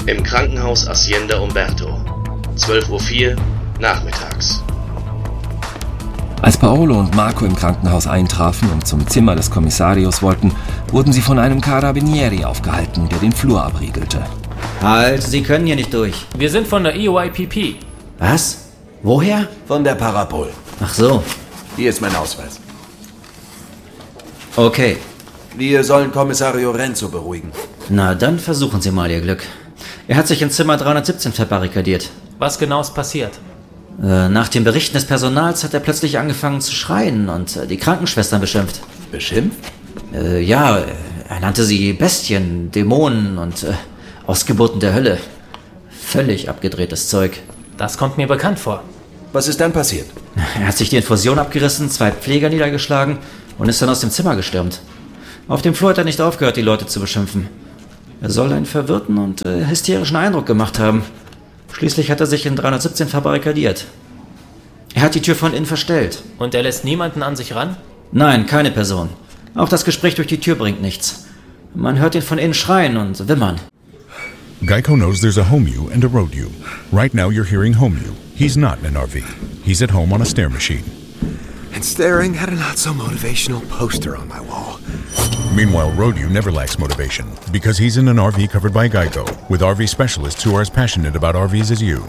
Im Krankenhaus Hacienda Umberto. 12:04 Uhr nachmittags. Als Paolo und Marco im Krankenhaus eintrafen und zum Zimmer des Kommissarios wollten, wurden sie von einem Carabinieri aufgehalten, der den Flur abriegelte. Halt, Sie können hier nicht durch. Wir sind von der EOIPP. Was? Woher? Von der Parapol. Ach so. Hier ist mein Ausweis. Okay. Wir sollen Kommissario Renzo beruhigen. Na, dann versuchen Sie mal Ihr Glück. Er hat sich in Zimmer 317 verbarrikadiert. Was genau ist passiert? Nach den Berichten des Personals hat er plötzlich angefangen zu schreien und die Krankenschwestern beschimpft. Beschimpft? Ja, er nannte sie Bestien, Dämonen und Ausgeburten der Hölle. Völlig abgedrehtes Zeug. Das kommt mir bekannt vor. Was ist dann passiert? Er hat sich die Infusion abgerissen, 2 Pfleger niedergeschlagen und ist dann aus dem Zimmer gestürmt. Auf dem Flur hat er nicht aufgehört, die Leute zu beschimpfen. Er soll einen verwirrten und hysterischen Eindruck gemacht haben. Schließlich hat er sich in 317 verbarrikadiert. Er hat die Tür von innen verstellt. Und er lässt niemanden an sich ran? Nein, keine Person. Auch das Gespräch durch die Tür bringt nichts. Man hört ihn von innen schreien und wimmern. Geico knows there's a home you and a road you. Right now you're hearing home you. He's not in an RV. He's at home on a stair machine. And staring at a not-so-motivational poster on my wall. Meanwhile, Road-U never lacks motivation because he's in an RV covered by Geico with RV specialists who are as passionate about RVs as you.